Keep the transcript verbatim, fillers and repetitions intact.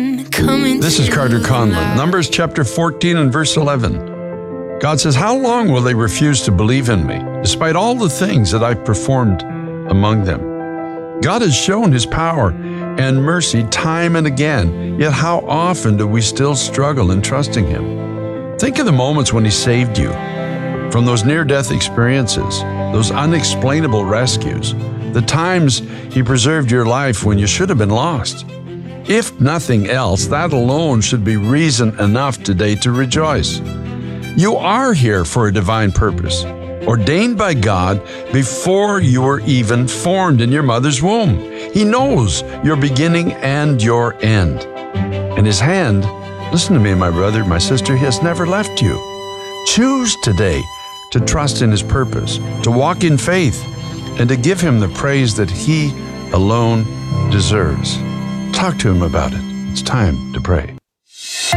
again. Coming This is Carter Conlon. Numbers chapter fourteen and verse eleven. God says, how long will they refuse to believe in me, despite all the things that I've performed among them? God has shown his power and mercy time and again, yet how often do we still struggle in trusting him? Think of the moments when he saved you from those near-death experiences, those unexplainable rescues, the times he preserved your life when you should have been lost. If nothing else, that alone should be reason enough today to rejoice. You are here for a divine purpose, ordained by God before you were even formed in your mother's womb. He knows your beginning and your end. And his hand, listen to me, my brother, my sister, he has never left you. Choose today to trust in his purpose, to walk in faith, and to give him the praise that he alone deserves. Talk to him about it. It's time to pray.